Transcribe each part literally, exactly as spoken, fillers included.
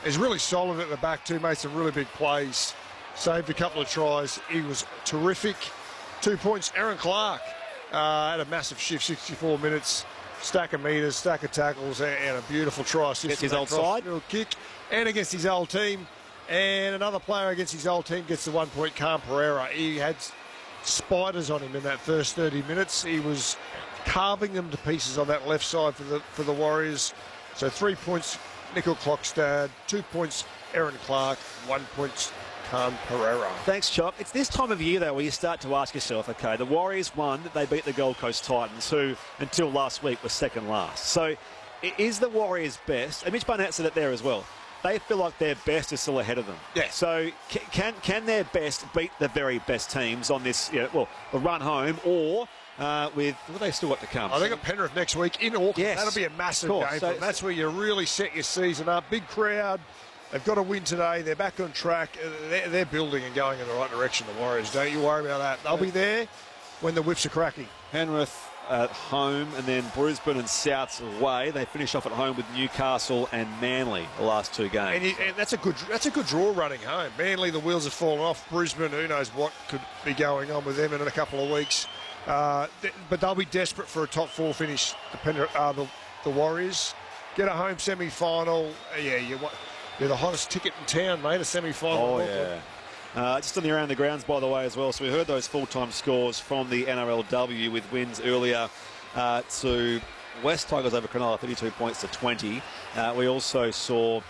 He's really solid at the back too, made some really big plays, saved a couple of tries. He was terrific. Two points, Aaron Clark uh, had a massive shift, sixty-four minutes, stack of meters, stack of tackles, and a beautiful try assist. Against his old side. Kick, and against his old team. And another player against his old team gets the one point, Cam Pereira. He had spiders on him in that first thirty minutes. He was carving them to pieces on that left side for the for the Warriors. So three points, Nickel Clockstad, two points, Aaron Clark, one point, Cam Pereira. Thanks, Chop. It's this time of year, though, where you start to ask yourself, okay, the Warriors won, they beat the Gold Coast Titans, who, until last week, were second last. So, is the Warriors best? And Mitch Barnett said it there as well. They feel like their best is still ahead of them. Yeah. So, can can their best beat the very best teams on this, you know, well, the run home, or... Uh, with what they still got to come? I think at Penrith next week in Auckland. Yes, that'll be a massive course. game. So, for them. That's where you really set your season up. Big crowd. They've got to win today. They're back on track. They're, they're building and going in the right direction, the Warriors. Don't you worry about that. They'll be there when the whips are cracking. Penrith at home, and then Brisbane and Souths away. They finish off at home with Newcastle and Manly the last two games. And, you, and that's a good that's a good draw running home. Manly, the wheels have fallen off. Brisbane, who knows what could be going on with them in a couple of weeks. Uh, th- but they'll be desperate for a top four finish. The, Pen- uh, the, the Warriors get a home semi-final. Uh, yeah, you're, you're the hottest ticket in town, mate. A semi-final. Oh yeah. Uh, just on the around the grounds, by the way, as well. So we heard those full-time scores from the N R L W with wins earlier uh, to West Tigers over Cronulla, thirty-two points to twenty. Uh, we also saw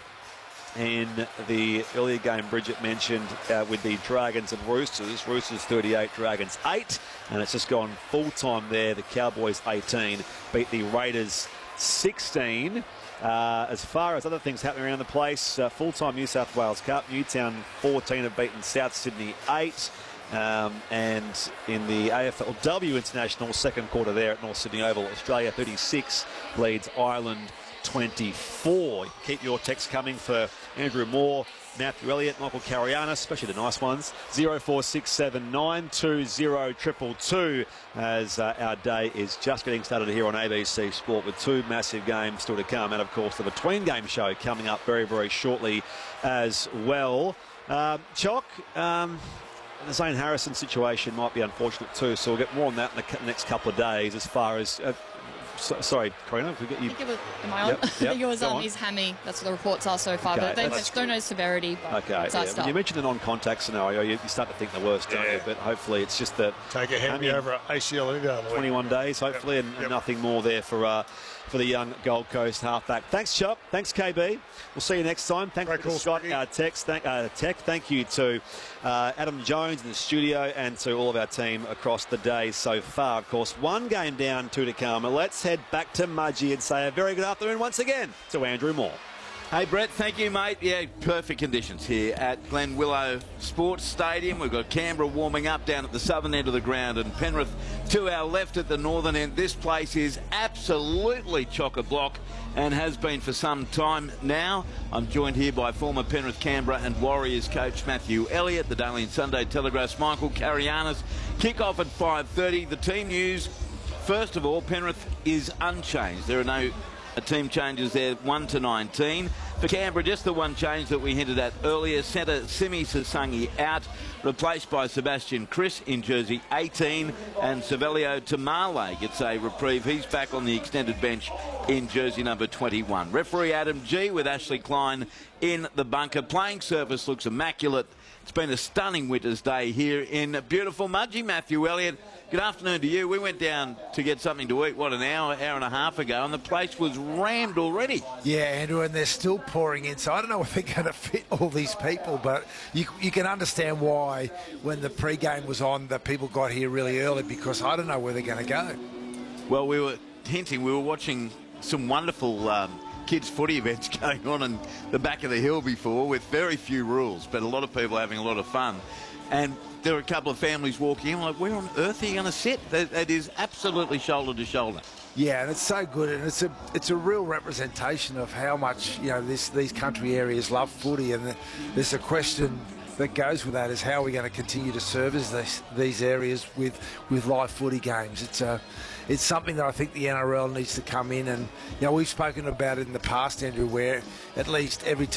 in the earlier game Bridget mentioned uh, with the Dragons and Roosters. Roosters thirty-eight, Dragons eight, and it's just gone full-time there. The Cowboys eighteen beat the Raiders sixteen. Uh, as far as other things happening around the place, uh, full-time New South Wales Cup, Newtown fourteen have beaten South Sydney eight. Um, and in the A F L W International, second quarter there at North Sydney Oval, Australia thirty-six leads Ireland twenty-four. Keep your texts coming for Andrew Moore, Matthew Elliott, Michael Carianis, especially the nice ones. zero four six seven nine two zero two two two as uh, our day is just getting started here on A B C Sport with two massive games still to come. And, of course, the Between Game show coming up very, very shortly as well. Um, Chock, um, the Zane Harrison situation might be unfortunate too, so we'll get more on that in the next couple of days as far as... Uh, So, sorry, Karina, we get you. I think it was, am I on? Yep, yep, I think it was um, on. His hammy. That's what the reports are so far. Okay, but they that's- don't know severity. But Okay, it's our yeah. stuff. You mentioned the non-contact scenario. You, you start to think the worst, don't Yeah. you? But hopefully it's just the Take a hammy hammy over A C L any day of the week. twenty-one days, hopefully, Yep. and, and Yep. nothing more there for uh, for the young Gold Coast halfback. Thanks, Chop. Thanks, K B. We'll see you next time. Thanks Great to call, Scott, Smitty. our text, thank, uh, tech. Thank you to uh, Adam Jones in the studio and to all of our team across the day so far. Of course, one game down, two to come. Let's head back to Mudgee and say a very good afternoon once again to Andrew Moore. Hey Brett, thank you mate. Yeah, perfect conditions here at Glen Willow Sports Stadium. We've got Canberra warming up down at the southern end of the ground and Penrith to our left at the northern end. This place is absolutely chock-a-block and has been for some time now. I'm joined here by former Penrith, Canberra and Warriors coach Matthew Elliott, the Daily and Sunday Telegraph's Michael Carianis. Kick-off at five thirty. The team news, first of all, Penrith is unchanged. There are no team changes there, one to nineteen. For Canberra, just the one change that we hinted at earlier. Centre Simi Sasangi out, replaced by Sebastian Chris in jersey eighteen, and Savelio Tamale gets a reprieve. He's back on the extended bench in jersey number twenty-one. Referee Adam G with Ashley Klein in the bunker. Playing surface looks immaculate. It's been a stunning winter's day here in beautiful Mudgee. Matthew Elliott, good afternoon to you. We went down to get something to eat, what, an hour, hour and a half ago, and the place was rammed already. Yeah, Andrew, and they're still pouring in. So I don't know if they're going to fit all these people, but you, you can understand why when the pre-game was on that people got here really early, because I don't know where they're going to go. Well, we were hinting, we were watching some wonderful um, kids footy events going on in the back of the hill before with very few rules, but a lot of people having a lot of fun. And there were a couple of families walking in, like, where on earth are you going to sit? That, that is absolutely shoulder to shoulder. Yeah, and it's so good, and it's a it's a real representation of how much, you know, this these country areas love footy, and the, there's a question that goes with that is how are we going to continue to service this, these areas with with live footy games. It's a it's something that I think the N R L needs to come in, and you know, we've spoken about it in the past, Andrew, where at least every team should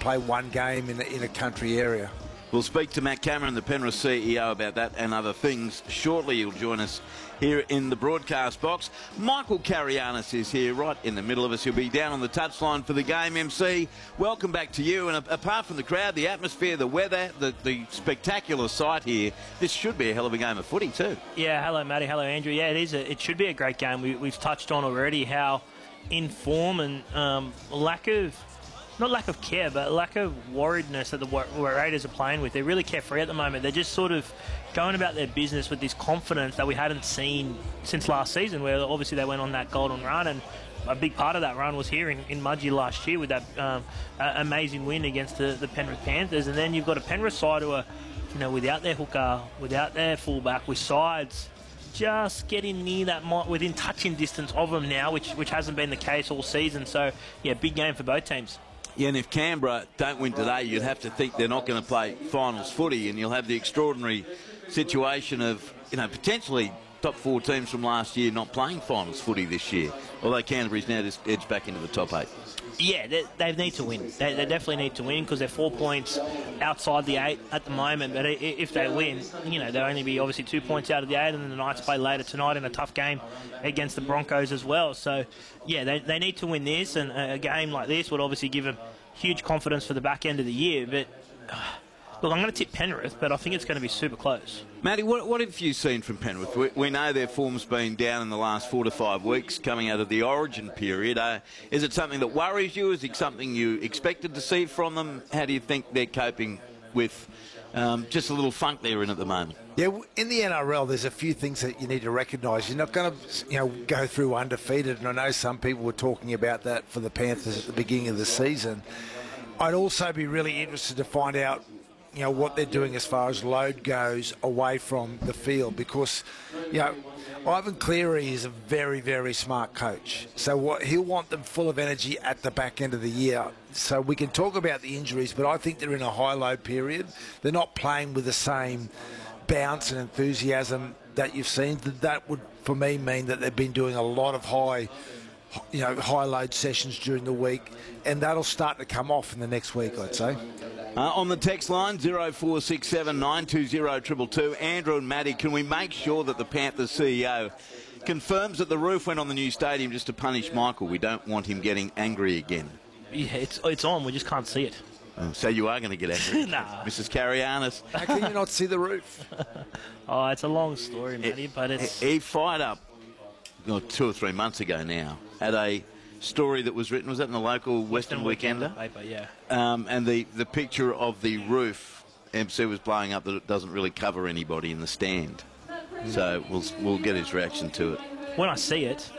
play one game in a, in a country area. We'll speak to Matt Cameron, the Penrith C E O, about that and other things shortly. He'll join us here in the broadcast box. Michael Carianis is here right in the middle of us. He'll be down on the touchline for the game. M C, welcome back to you. And apart from the crowd, the atmosphere, the weather, the, the spectacular sight here, this should be a hell of a game of footy too. Yeah, hello Matty, hello Andrew. Yeah, it is. A, it should be a great game. We, we've touched on already how in form and um, lack of, not lack of care, but lack of worriedness that the Raiders are playing with. They're really carefree at the moment. They're just sort of going about their business with this confidence that we hadn't seen since last season, where obviously they went on that golden run, and a big part of that run was here in, in Mudgee last year with that um, uh, amazing win against the, the Penrith Panthers. And then you've got a Penrith side who are, you know, without their hooker, without their fullback, with sides just getting near that, within touching distance of them now, which which hasn't been the case all season. So, yeah, big game for both teams. Yeah, and if Canberra don't win today, you'd have to think they're not going to play finals footy, and you'll have the extraordinary situation of, you know, potentially top four teams from last year not playing finals footy this year, although Canterbury's now just edged back into the top eight. Yeah, they, they need to win. They, they definitely need to win because they're four points outside the eight at the moment. But if they win, you know, they'll only be obviously two points out of the eight, and then the Knights play later tonight in a tough game against the Broncos as well. So, yeah, they, they need to win this, and a game like this would obviously give them huge confidence for the back end of the year. But, uh, look, I'm going to tip Penrith, but I think it's going to be super close. Matty, what, what have you seen from Penrith? We, we know their form's been down in the last four to five weeks coming out of the origin period. Uh, is it something that worries you? Is it something you expected to see from them? How do you think they're coping with um, just a little funk they're in at the moment? Yeah, in the N R L, there's a few things that you need to recognise. You're not going to, you know, go through undefeated, and I know some people were talking about that for the Panthers at the beginning of the season. I'd also be really interested to find out, you know, what they're doing as far as load goes away from the field, because, you know, Ivan Cleary is a very, very smart coach. So what he'll want them full of energy at the back end of the year. So we can talk about the injuries, but I think they're in a high load period. They're not playing with the same bounce and enthusiasm that you've seen. That would, for me, mean that they've been doing a lot of high, you know, high load sessions during the week, and that'll start to come off in the next week, I'd say. Uh, on the text line, zero four six seven nine two zero two two two, Andrew and Matty, can we make sure that the Panthers C E O confirms that the roof went on the new stadium just to punish Michael? We don't want him getting angry again. Yeah, it's, it's on. We just can't see it. Oh, so you are going to get angry? Nah. Missus Carianis. How can you not see the roof? Oh, it's a long story, Matty, it, but it's... He fired up oh, two or three months ago now at a story that was written, was that in the local Western, Western Weekender? Paper, yeah. Um, and the, the picture of the roof, M C was blowing up that it doesn't really cover anybody in the stand. So we'll we'll get his reaction to it. When I see it,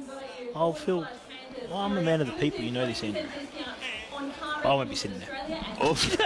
I'll feel, well, I'm a man of the people, you know this, Andrew. I won't be sitting there. Also,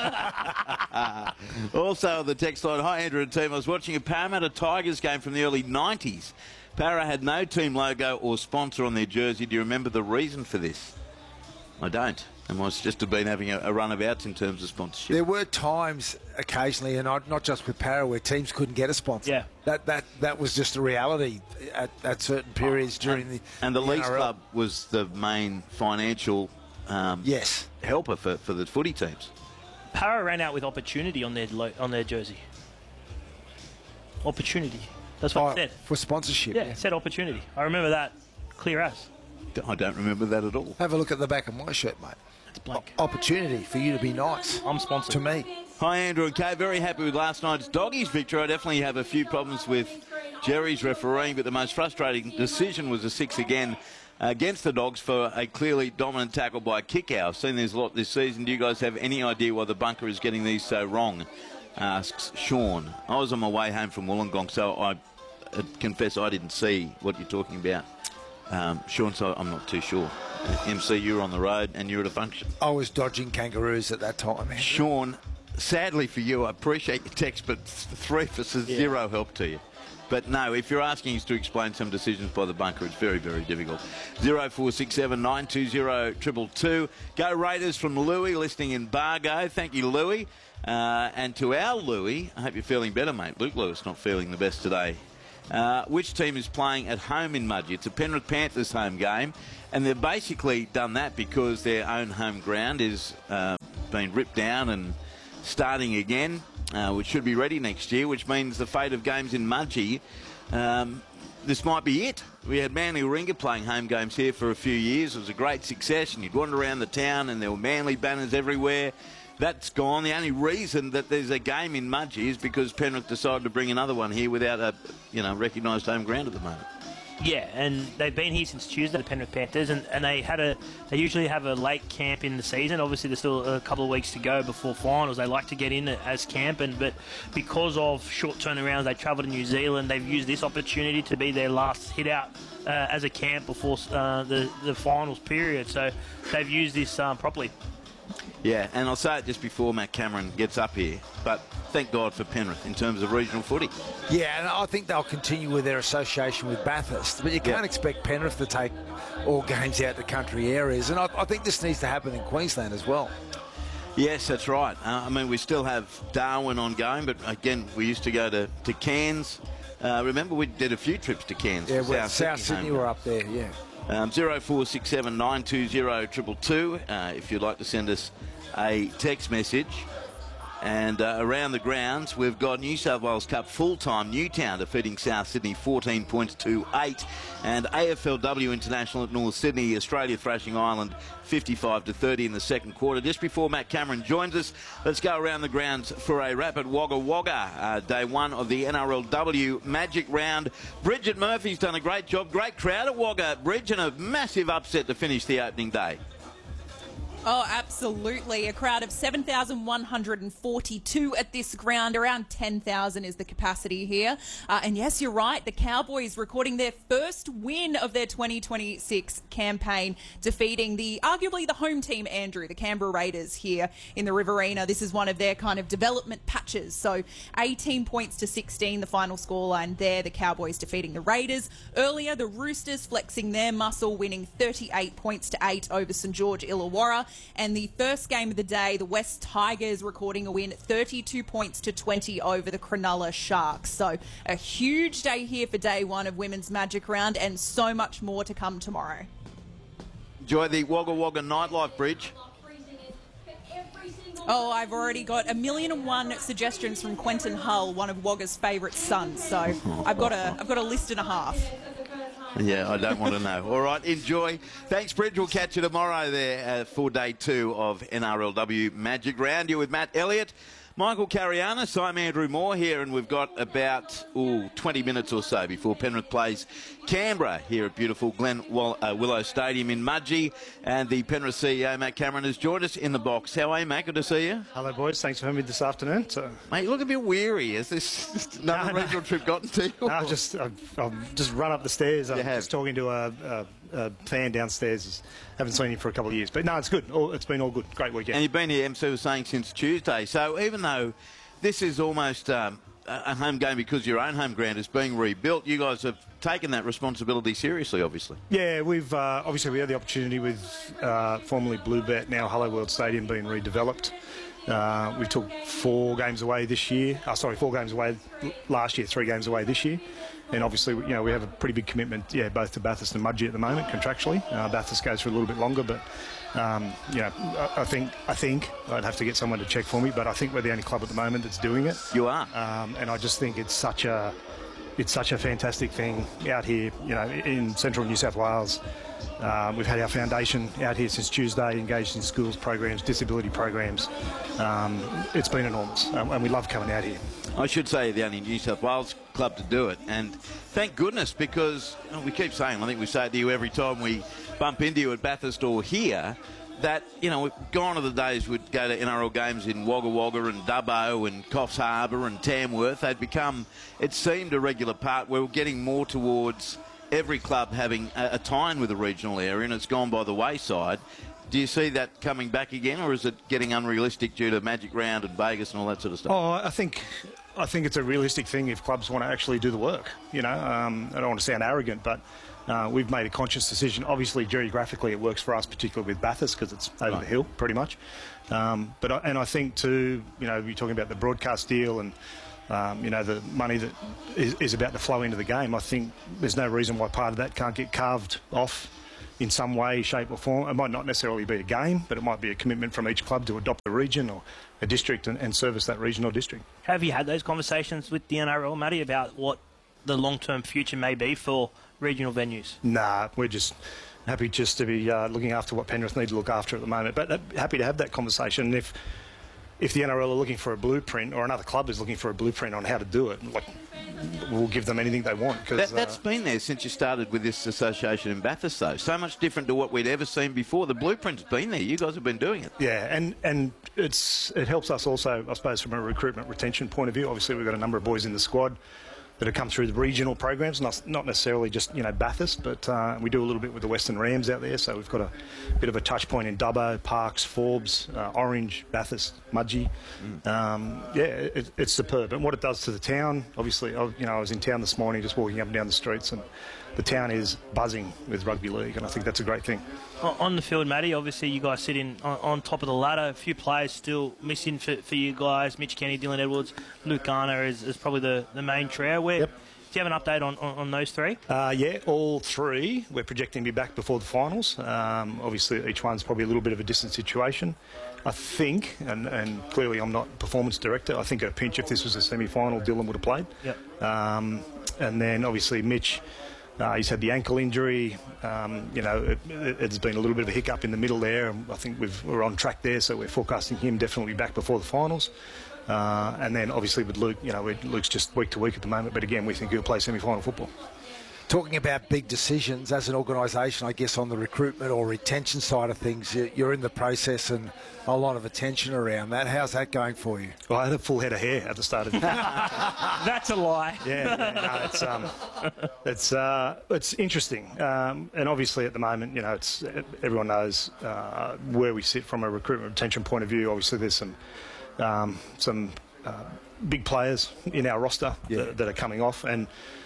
also the text line, hi Andrew and team, I was watching a Parramatta Tigers game from the early nineties. Para had no team logo or sponsor on their jersey. Do you remember the reason for this? I don't. It must just have been having a, a run of outs in terms of sponsorship. There were times occasionally, and not, not just with Para, where teams couldn't get a sponsor. Yeah. That that that was just a reality at, at certain periods during and, the And the the Leagues N R L. Club was the main financial um, yes. helper for, for the footy teams. Para ran out with opportunity on their lo- on their jersey. Opportunity. That's what Oh, it said. for sponsorship. Yeah, it said opportunity. I remember that clear as. I don't remember that at all. Have a look at the back of my shirt, mate. It's blank. O- opportunity for you to be nice. I'm sponsored. To me. Hi, Andrew and Kay. Very happy with last night's Doggies victory. I definitely have a few problems with Jerry's refereeing, but the most frustrating decision was a six again against the Dogs for a clearly dominant tackle by Kickow. I've seen this a lot this season. Do you guys have any idea why the bunker is getting these so wrong? Asks Sean. I was on my way home from Wollongong, so I uh, confess I didn't see what you're talking about. Um, Sean, so I'm not too sure. Uh, M C, you were on the road and you were at a function. I was dodging kangaroos at that time. Man. Sean, sadly for you, I appreciate your text, but three for Yeah. zero help to you. But no, if you're asking us to explain some decisions by the bunker, it's very, very difficult. zero four six seven nine two zero two two two. Go Raiders from Louis, listening in Bargo. Thank you, Louis. Uh, and to our Louis, I hope you're feeling better, mate. Luke Lewis not feeling the best today. Uh, which team is playing at home in Mudgee? It's a Penrith Panthers home game, and they've basically done that because their own home ground is uh, been ripped down and starting again, uh, which should be ready next year, which means the fate of games in Mudgee, um, this might be it. We had Manly Warringah playing home games here for a few years. It was a great success, and you'd wander around the town and there were Manly banners everywhere. That's gone. The only reason that there's a game in Mudgee is because Penrith decided to bring another one here without a, you know, recognised home ground at the moment. Yeah, and they've been here since Tuesday, the Penrith Panthers, and, and they had a they usually have a late camp in the season. Obviously, there's still a couple of weeks to go before finals. They like to get in as camp, and but because of short turnarounds, they travel to New Zealand. They've used this opportunity to be their last hit out uh, as a camp before uh, the the finals period. So they've used this um, properly. Yeah, and I'll say it just before Matt Cameron gets up here, but thank God for Penrith in terms of regional footy. Yeah, and I think they'll continue with their association with Bathurst, but you can't yeah. expect Penrith to take all games out to country areas, and I, I think this needs to happen in Queensland as well. Yes, that's right. Uh, I mean, we still have Darwin ongoing, but again, we used to go to, to Cairns. Uh, remember, we did a few trips to Cairns. Yeah, South, well, South Sydney, Sydney were up there, yeah. Um, zero four six seven nine two zero two two two uh, if you'd like to send us a text message. And uh, around the grounds, we've got New South Wales Cup full-time Newtown defeating South Sydney fourteen points to eight. And A F L W International at North Sydney, Australia thrashing Ireland fifty-five to thirty in the second quarter. Just before Matt Cameron joins us, let's go around the grounds for a rapid Wagga Wagga. Uh, day one of the N R L W Magic Round. Bridget Murphy's done a great job. Great crowd at Wagga, Bridge, and a massive upset to finish the opening day. Oh, absolutely. A crowd of seven thousand one hundred forty-two at this ground. Around ten thousand is the capacity here. Uh, and yes, you're right. The Cowboys recording their first win of their twenty twenty-six campaign, defeating the arguably the home team, Andrew, the Canberra Raiders here in the Riverina. This is one of their kind of development patches. So eighteen points to sixteen, the final scoreline there. The Cowboys defeating the Raiders. Earlier, the Roosters flexing their muscle, winning thirty-eight points to eight over St George Illawarra. And the first game of the day, the West Tigers recording a win, thirty-two points to twenty over the Cronulla Sharks. So a huge day here for day one of Women's Magic Round, and so much more to come tomorrow. Enjoy the Wagga Wagga nightlife, Bridge. Oh, I've already got a million and one suggestions from Quentin Hull, one of Wagga's favourite sons. So I've got a I've got a list and a half. Yeah, I don't want to know. All right, enjoy. Thanks, Bridge. We'll catch you tomorrow there uh, for day two of N R L W Magic Round. You're with Matt Elliott, Michael Carianis. I'm Andrew Moore here, and we've got about ooh, twenty minutes or so before Penrith plays Canberra here at beautiful Glen Will- uh, Willow Stadium in Mudgee. And the Penrith C E O, Matt Cameron, has joined us in the box. How are you, Matt? Good to see you. Hello, boys. Thanks for having me this afternoon. So, mate, you look a bit weary. Has this another no, regional no. trip gotten to you? No, I've just, I've, I've just run up the stairs. I'm You have. just talking to a, a, a fan downstairs. He's, haven't seen him for a couple of years. But no, it's good. All, it's been all good. Great weekend. And you've been here, M C was saying, since Tuesday. So even though this is almost um, a home game because your own home ground is being rebuilt, you guys have taken that responsibility seriously, obviously. Yeah, we've uh, obviously we had the opportunity with uh, formerly Bluebet, now Hello World Stadium being redeveloped. Uh, we took four games away this year. Oh, sorry, four games away last year, three games away this year. And obviously, you know, we have a pretty big commitment, yeah, both to Bathurst and Mudgee at the moment, contractually. Uh, Bathurst goes for a little bit longer, but um, you know, I, I think I think I'd have to get someone to check for me, but I think we're the only club at the moment that's doing it. You are, um, and I just think it's such a it's such a fantastic thing out here, you know, in central New South Wales. Um, we've had our foundation out here since Tuesday, engaged in schools programs, disability programs. Um, it's been enormous, um, and we love coming out here. I should say the only New South Wales club to do it, and thank goodness, because you know, we keep saying, I think we say it to you every time we bump into you at Bathurst or here, that, you know, we've gone to the days we'd go to N R L games in Wagga Wagga and Dubbo and Coffs Harbour and Tamworth. They'd become, it seemed, a regular part. We're getting more towards every club having a, a tie-in with the regional area, and it's gone by the wayside. Do you see that coming back again, or is it getting unrealistic due to Magic Round and Vegas and all that sort of stuff? Oh, I think I think it's a realistic thing if clubs want to actually do the work. You know, um, I don't want to sound arrogant, but uh, we've made a conscious decision. Obviously, geographically, it works for us, particularly with Bathurst, because it's over right. the hill, pretty much. Um, but I, and I think too, you know, you're talking about the broadcast deal and. Um, you know, the money that is, is about to flow into the game. I think there's no reason why part of that can't get carved off in some way, shape or form. It might not necessarily be a game, but it might be a commitment from each club to adopt a region or a district and, and service that region or district. Have you had those conversations with the N R L, Matty, about what the long-term future may be for regional venues? Nah, we're just happy just to be uh, looking after what Penrith need to look after at the moment. But uh, happy to have that conversation. If if the N R L are looking for a blueprint, or another club is looking for a blueprint on how to do it, like, we'll give them anything they want. Cause, that, that's uh, been there since you started with this association in Bathurst, though. So much different to what we'd ever seen before. The blueprint's been there. You guys have been doing it. Yeah, and, and it's it helps us also, I suppose, from a recruitment retention point of view. Obviously, we've got a number of boys in the squad that have come through the regional programs, not not necessarily just, you know, Bathurst, but uh, we do a little bit with the Western Rams out there, so we've got a bit of a touch point in Dubbo, Parks, Forbes, uh, Orange, Bathurst, Mudgee. Mm. Um, yeah, it, it's superb. And what it does to the town, obviously, I, you know, I was in town this morning just walking up and down the streets, and the town is buzzing with rugby league, and I think that's a great thing. On the field, Matty, obviously you guys sit in on, on top of the ladder. A few players still missing for, for you guys. Mitch Kenny, Dylan Edwards, Luke Garner is, is probably the, the main trio. Where, yep. Do you have an update on, on, on those three? Uh, yeah, all three. We're projecting to be back before the finals. Um, obviously, each one's probably a little bit of a distant situation. I think, and, and clearly I'm not performance director, I think at a pinch, if this was a semi-final, Dylan would have played. Yep. Um, and then, obviously, Mitch... Uh, he's had the ankle injury. Um, you know, it, it, it's been a little bit of a hiccup in the middle there. I think we've, we're on track there, so we're forecasting him definitely back before the finals. Uh, and then, obviously, with Luke, you know, Luke's just week to week at the moment. But again, we think he'll play semi-final football. Talking about big decisions, as an organisation, I guess on the recruitment or retention side of things, you're in the process and a lot of attention around that. How's that going for you? Well, I had a full head of hair at the start of the That's a lie. Yeah, yeah no, it's um, it's uh, it's interesting, um, and obviously at the moment, you know, it's everyone knows uh, where we sit from a recruitment retention point of view. Obviously, there's some um, some uh, big players in our roster yeah. that, that are coming off, and.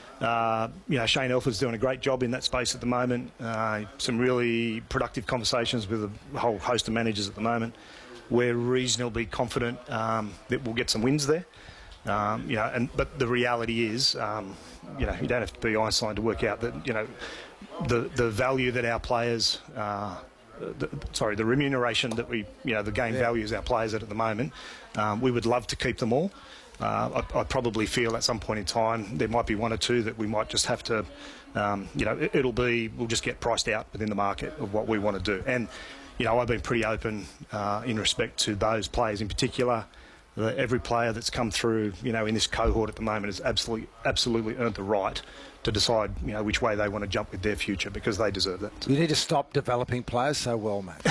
Uh, you know, Shane Elford's doing a great job in that space at the moment. Uh, some really productive conversations with a whole host of managers at the moment. We're reasonably confident um, that we'll get some wins there. Um, you know, and but the reality is, um, you know, you don't have to be Einstein to work out that, you know, the the value that our players, uh, the, sorry, the remuneration that we, you know, the game yeah. values our players at at the moment. Um, we would love to keep them all. Uh, I, I probably feel at some point in time there might be one or two that we might just have to, um, you know, it, it'll be, we'll just get priced out within the market of what we want to do. And, you know, I've been pretty open uh, in respect to those players in particular. The, every player that's come through, you know, in this cohort at the moment has absolutely, absolutely earned the right to decide, you know, which way they want to jump with their future, because they deserve that. You need to stop developing players so well, mate.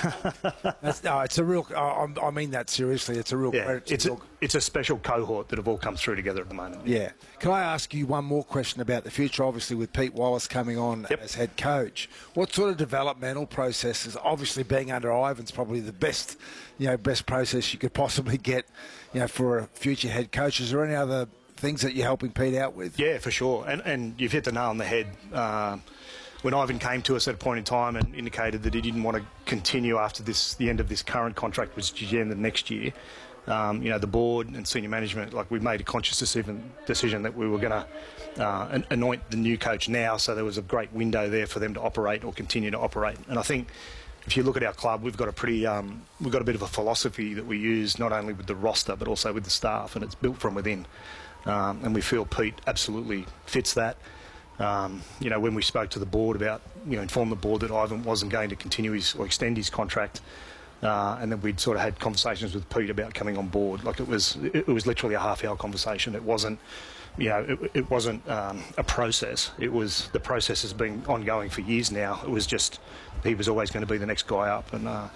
That's, no, it's a real. I, I mean that seriously. It's a real. Yeah, it's a, it's a special cohort that have all come through together at the moment. Yeah. Can I ask you one more question about the future? Obviously, with Pete Wallace coming on yep. as head coach, what sort of developmental processes? Obviously, being under Ivan's probably the best, you know, best process you could possibly get, you know, for a future head coach. Is there any other things that you're helping Pete out with? Yeah, for sure. And and you've hit the nail on the head. Uh, when Ivan came to us at a point in time and indicated that he didn't want to continue after this, the end of this current contract, which is the end of next year, um, you know, the board and senior management, like, we made a conscious decision, decision that we were going to uh, anoint the new coach now, so there was a great window there for them to operate or continue to operate. And I think if you look at our club, we've got a pretty, um, we've got a bit of a philosophy that we use not only with the roster but also with the staff, and it's built from within. Um, and we feel Pete absolutely fits that. Um, you know, when we spoke to the board about, you know, informed the board that Ivan wasn't going to continue his or extend his contract, uh, and then we'd sort of had conversations with Pete about coming on board. Like, it was, it, it was literally a half-hour conversation. It wasn't, you know, it, it wasn't um, a process. It was, the process has been ongoing for years now. It was just, he was always going to be the next guy up. And uh,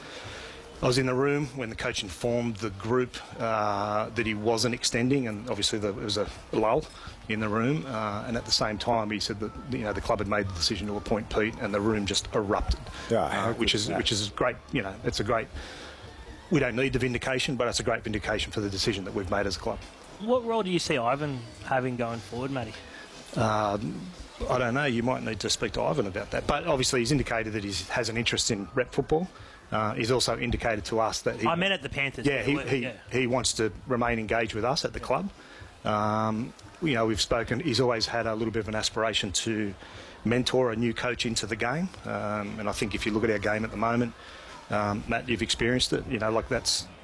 I was in the room when the coach informed the group uh, that he wasn't extending, and obviously there was a lull in the room. Uh, and at the same time, he said that, you know, the club had made the decision to appoint Pete, and the room just erupted. Yeah, uh, which is that? which is great. You know, it's a great. We don't need the vindication, but it's a great vindication for the decision that we've made as a club. What role do you see Ivan having going forward, Matty? Um, I don't know. You might need to speak to Ivan about that. But obviously, he's indicated that he has an interest in rep football. Uh, he's also indicated to us that he... I meant at the Panthers. Yeah, he, he, yeah. he wants to remain engaged with us at the club. Um, you know, we've spoken... He's always had a little bit of an aspiration to mentor a new coach into the game. Um, and I think if you look at our game at the moment, um, Matt, you've experienced it. You know, like that's